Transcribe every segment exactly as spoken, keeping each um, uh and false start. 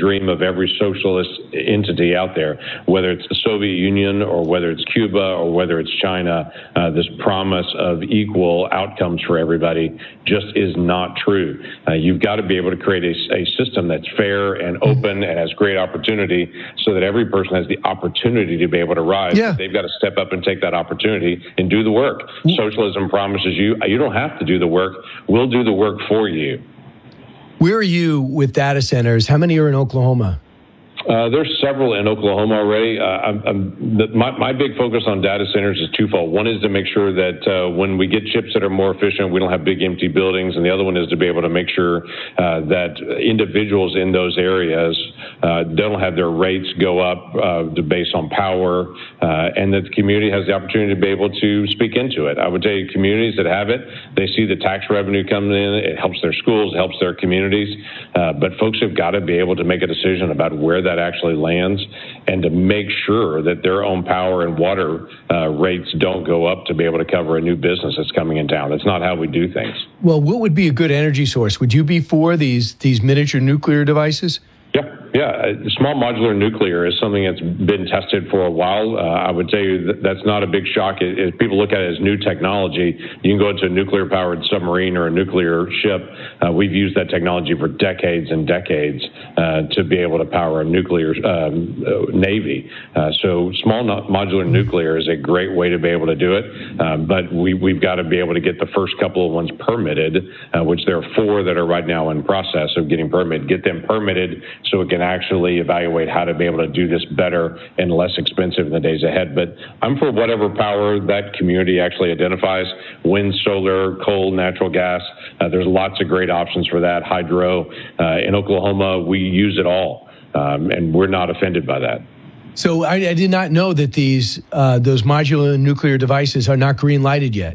dream of every socialist entity out there, whether it's the Soviet Union or whether it's Cuba or whether it's China. Uh, this promise of equal outcomes for everybody just is not true. Uh, you've got to be able to create a, a system that's fair and open and has great opportunity so that every person has the opportunity to be able to rise. Yeah. They've got to step up and take that opportunity and do the work. Socialism promises you, you don't have to do the work. We'll do the work for you. Where are you with data centers? How many are in Oklahoma? Uh, there's several in Oklahoma already. Uh, I'm, I'm, the, my, my big focus on data centers is twofold. One is to make sure that uh, when we get chips that are more efficient, we don't have big empty buildings. And the other one is to be able to make sure uh, that individuals in those areas uh, don't have their rates go up uh, to based on power, uh, and that the community has the opportunity to be able to speak into it. I would tell you, communities that have it, they see the tax revenue coming in. It helps their schools, it helps their communities. Uh, but folks have got to be able to make a decision about where that that actually lands, and to make sure that their own power and water uh, rates don't go up to be able to cover a new business that's coming in town. That's not how we do things. Well, what would be a good energy source? Would you be for these these miniature nuclear devices? Yeah, yeah. Small modular nuclear is something that's been tested for a while. Uh, I would tell you that that's not a big shock. If people look at it as new technology, you can go into a nuclear-powered submarine or a nuclear ship. Uh, we've used that technology for decades and decades uh, to be able to power a nuclear um, uh, navy. Uh, so small no- modular nuclear is a great way to be able to do it. Uh, but we, we've got to be able to get the first couple of ones permitted, uh, which there are four that are right now in process of getting permitted. Get them permitted so it can actually evaluate how to be able to do this better and less expensive in the days ahead. But I'm for whatever power that community actually identifies: wind, solar, coal, natural gas. Uh, there's lots of great options for that. Hydro. Uh, in Oklahoma, we use it all, um, and we're not offended by that. So I, I did not know that these uh, those modular nuclear devices are not green lighted yet.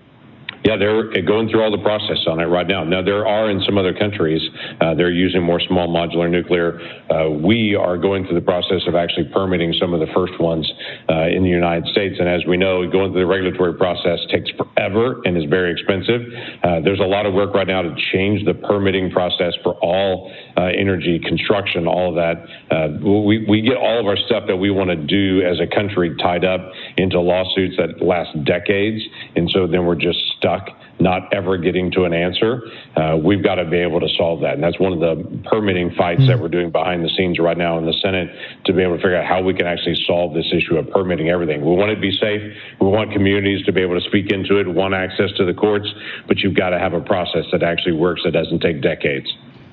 Yeah, they're going through all the process on it right now. Now, there are in some other countries, uh, they're using more small modular nuclear. Uh, we are going through the process of actually permitting some of the first ones uh, in the United States. And as we know, going through the regulatory process takes forever and is very expensive. Uh, there's a lot of work right now to change the permitting process for all uh, energy, construction, all of that. Uh, we, we get all of our stuff that we want to do as a country tied up into lawsuits that last decades. And so then we're just stuck not ever getting to an answer. Uh, we've got to be able to solve that. And that's one of the permitting fights mm-hmm. that we're doing behind the scenes right now in the Senate, to be able to figure out how we can actually solve this issue of permitting everything. We want it to be safe. We want communities to be able to speak into it, want access to the courts, but you've got to have a process that actually works, that doesn't take decades.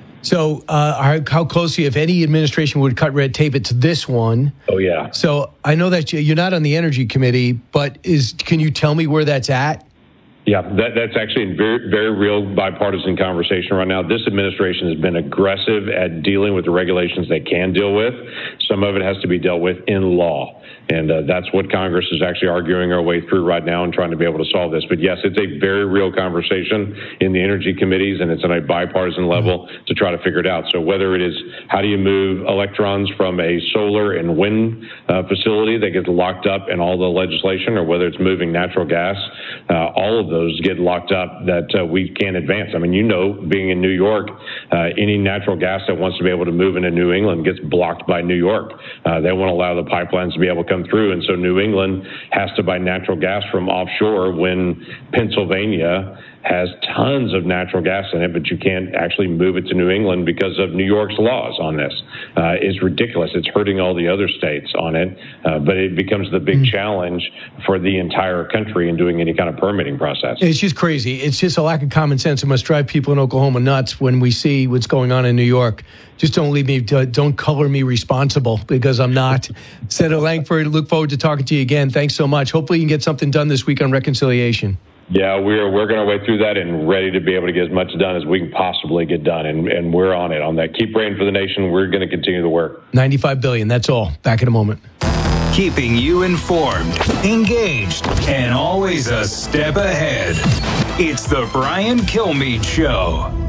So uh, how closely, if any administration would cut red tape, it's this one. Oh, yeah. So I know that you're not on the Energy Committee, but is can you tell me where that's at? Yeah, that, that's actually a very, very real bipartisan conversation right now. This administration has been aggressive at dealing with the regulations they can deal with. Some of it has to be dealt with in law. And uh, that's what Congress is actually arguing our way through right now and trying to be able to solve this. But yes, it's a very real conversation in the energy committees, and it's on a bipartisan level to try to figure it out. So whether it is how do you move electrons from a solar and wind uh, facility that gets locked up in all the legislation, or whether it's moving natural gas, uh, all of those get locked up that uh, we can't advance. I mean, you know, being in New York, uh, any natural gas that wants to be able to move into New England gets blocked by New York. Uh, they won't allow the pipelines to be able to come through, and so New England has to buy natural gas from offshore when Pennsylvania has tons of natural gas in it, but you can't actually move it to New England because of New York's laws on this. Uh, it's ridiculous. It's hurting all the other states on it, uh, but it becomes the big mm. challenge for the entire country in doing any kind of permitting process. It's just crazy. It's just a lack of common sense. It must drive people in Oklahoma nuts when we see what's going on in New York. Just don't leave me, don't color me responsible, because I'm not. Senator Lankford, look forward to talking to you again. Thanks so much. Hopefully you can get something done this week on reconciliation. Yeah, we're working our way through that and ready to be able to get as much done as we can possibly get done. And, and we're on it, on that. Keep praying for the nation. We're going to continue the work. ninety-five billion dollars, that's all. Back in a moment. Keeping you informed, engaged, and always a step ahead. It's the Brian Kilmeade Show.